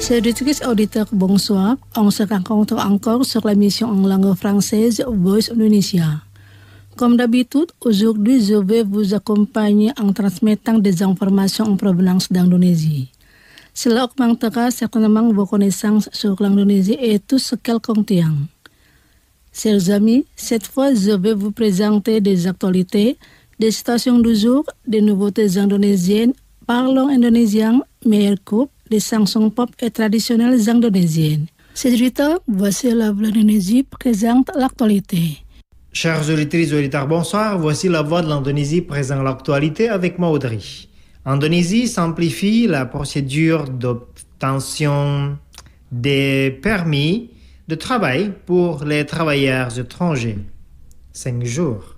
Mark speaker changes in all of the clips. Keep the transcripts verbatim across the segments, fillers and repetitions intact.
Speaker 1: Chers auditeurs, bonsoir. On se rencontre encore sur la mission en langue française Voice Indonesia. Comme d'habitude, aujourd'hui, je vais vous accompagner en transmettant des informations en provenance d'Indonésie. Cela augmentera certainement vos connaissances sur l'Indonésie et tout ce qu'elle contient. Chers amis, cette fois, je vais vous présenter des actualités, des citations du jour, des nouveautés indonésiennes, parlons indonésien, meilleure coupe, des chansons pop et traditionnelles indonésiennes. C'est Rita, voici la voix d'Indonésie présente l'actualité.
Speaker 2: Chers auditrices et auditeurs, bonsoir. Voici la voix de l'Indonésie présente l'actualité avec moi, Audrey. Indonésie simplifie la procédure d'obtention des permis de travail pour les travailleurs étrangers. Cinq jours.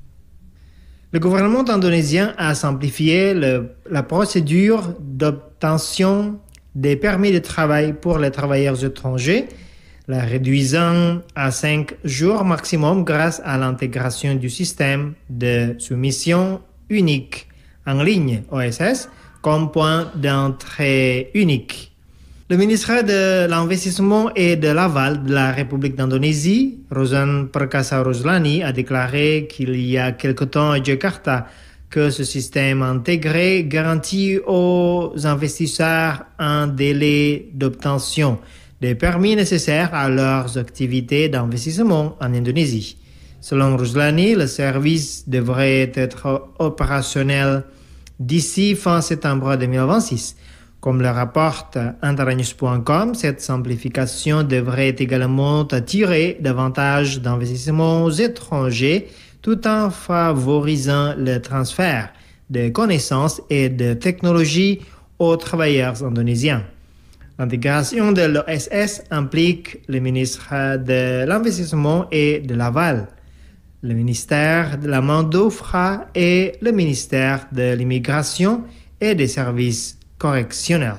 Speaker 2: Le gouvernement indonésien a simplifié le, la procédure d'obtention des permis de travail pour les travailleurs étrangers, la réduisant à cinq jours maximum grâce à l'intégration du système de soumission unique en ligne O S S comme point d'entrée unique. Le ministre de l'Investissement et de l'Aval de la République d'Indonésie, Rozan Perkasa Roslani, a déclaré qu'il y a quelque temps à Jakarta que ce système intégré garantit aux investisseurs un délai d'obtention des permis nécessaires à leurs activités d'investissement en Indonésie. Selon Roslani, le service devrait être opérationnel d'ici fin septembre deux mille vingt-six. Comme le rapporte internews point com, cette simplification devrait également attirer davantage d'investissements étrangers tout en favorisant le transfert de connaissances et de technologies aux travailleurs indonésiens. L'intégration de l'O S S implique le ministre de l'Investissement et de l'Aval, le ministère de la main d'œuvre et le ministère de l'Immigration et des Services correctionnels.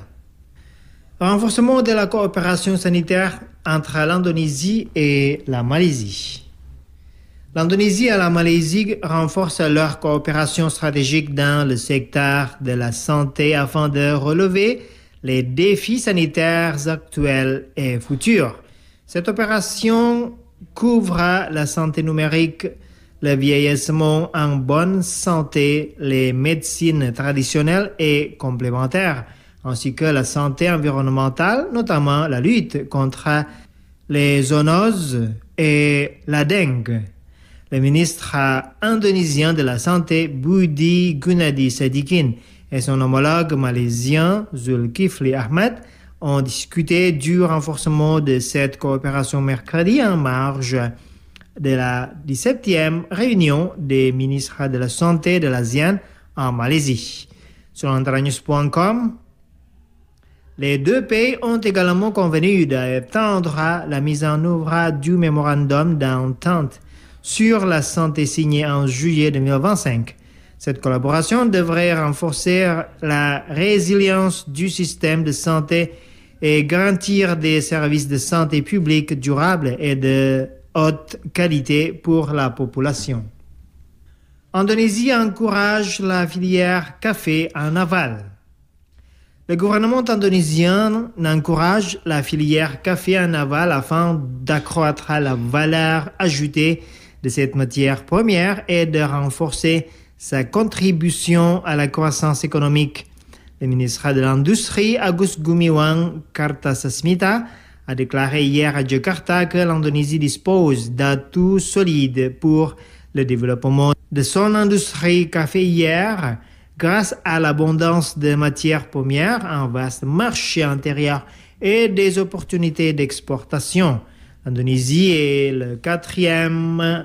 Speaker 2: Renforcement de la coopération sanitaire entre l'Indonésie et la Malaisie. L'Indonésie et la Malaisie renforcent leur coopération stratégique dans le secteur de la santé afin de relever les défis sanitaires actuels et futurs. Cette opération couvre la santé numérique, le vieillissement en bonne santé, les médecines traditionnelles et complémentaires, ainsi que la santé environnementale, notamment la lutte contre les zoonoses et la dengue. Le ministre indonésien de la Santé, Budi Gunadi Sadikin, et son homologue malaisien, Zulkifli Ahmad, ont discuté du renforcement de cette coopération mercredi en marge de la dix-septième réunion des ministres de la Santé de l'ASEAN en Malaisie. Selon internews point com, les deux pays ont également convenu d'étendre la mise en œuvre du mémorandum d'entente sur la santé signé en juillet deux mille vingt-cinq. Cette collaboration devrait renforcer la résilience du système de santé et garantir des services de santé publique durables et de haute qualité pour la population. Indonésie encourage la filière café en aval. Le gouvernement indonésien encourage la filière café en aval afin d'accroître la valeur ajoutée de cette matière première et de renforcer sa contribution à la croissance économique. Le ministre de l'Industrie, Agus Gumiwang Kartasasmita, a déclaré hier à Jakarta que l'Indonésie dispose d'atouts solides pour le développement de son industrie caféière grâce à l'abondance de matières premières, un vaste marché intérieur et des opportunités d'exportation. L'Indonésie est le quatrième